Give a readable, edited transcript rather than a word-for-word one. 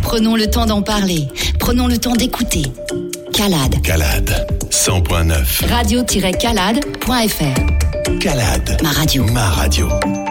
Prenons le temps d'en parler. Prenons le temps d'écouter. Calade. Calade. 100.9. Radio-calade.fr. Calade. Ma radio. Ma radio.